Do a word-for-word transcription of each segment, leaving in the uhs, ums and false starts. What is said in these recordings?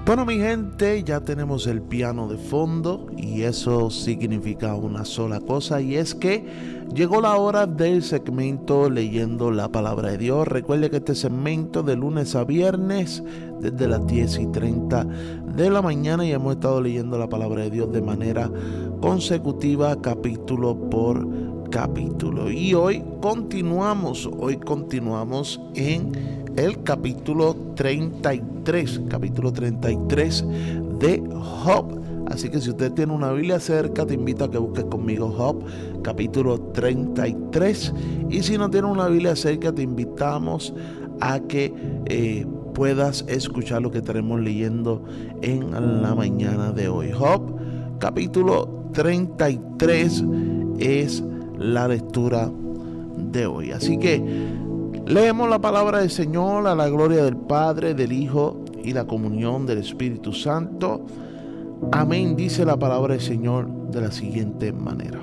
Bueno, mi gente, ya tenemos el piano de fondo y eso significa una sola cosa, y es que llegó la hora del segmento Leyendo la Palabra de Dios. Recuerde que este segmento de lunes a viernes desde las diez y treinta de la mañana, y hemos estado leyendo la Palabra de Dios de manera consecutiva, capítulo por capítulo. Y hoy continuamos, hoy continuamos en el capítulo treinta y tres, capítulo treinta y tres de Job. Así que si usted tiene una Biblia cerca, te invito a que busques conmigo Job, capítulo treinta y tres. Y si no tienes una Biblia cerca, te invitamos a que eh, puedas escuchar lo que estaremos leyendo en la mañana de hoy. Job, capítulo treinta y tres es la lectura de hoy. Así que leemos la palabra del Señor a la gloria del Padre, del Hijo y la comunión del Espíritu Santo. Amén. Dice la palabra del Señor de la siguiente manera.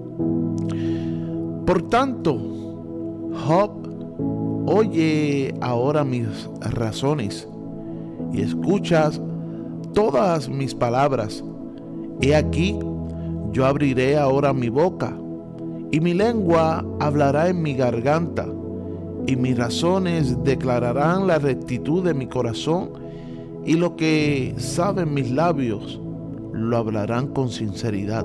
Por tanto, Job, oye ahora mis razones y escuchas todas mis palabras. He aquí, yo abriré ahora mi boca y mi lengua hablará en mi garganta. Y mis razones declararán la rectitud de mi corazón, y lo que saben mis labios lo hablarán con sinceridad.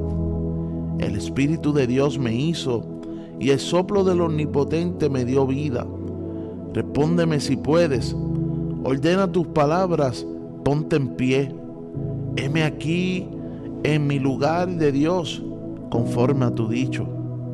El Espíritu de Dios me hizo, y el soplo del Omnipotente me dio vida. Respóndeme si puedes, ordena tus palabras, ponte en pie. Heme aquí en mi lugar de Dios, conforme a tu dicho.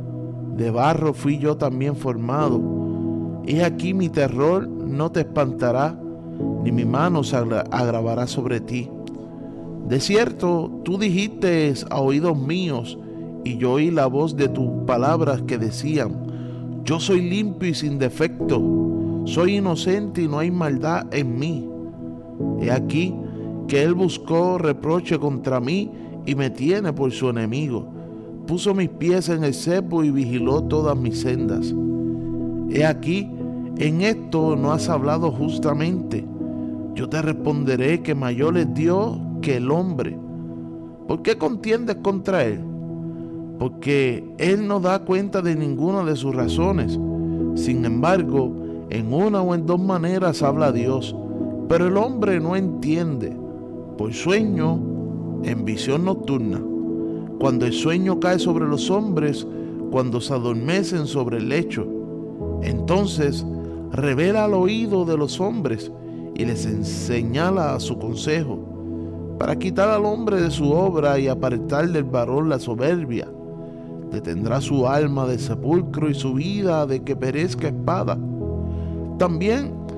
De barro fui yo también formado. He aquí mi terror no te espantará, ni mi mano se agravará sobre ti. De cierto, tú dijiste a oídos míos, y yo oí la voz de tus palabras que decían: yo soy limpio y sin defecto, soy inocente y no hay maldad en mí. He aquí que él buscó reproche contra mí y me tiene por su enemigo. Puso mis pies en el cepo y vigiló todas mis sendas. He aquí, en esto no has hablado justamente. Yo te responderé que mayor es Dios que el hombre. ¿Por qué contiendes contra él? Porque él no da cuenta de ninguna de sus razones. Sin embargo, en una o en dos maneras habla Dios, pero el hombre no entiende. Por sueño, en visión nocturna, cuando el sueño cae sobre los hombres, cuando se adormecen sobre el lecho, entonces revela al oído de los hombres y les señala a su consejo, para quitar al hombre de su obra y apartar del varón la soberbia. Detendrá su alma de sepulcro y su vida de que perezca espada. También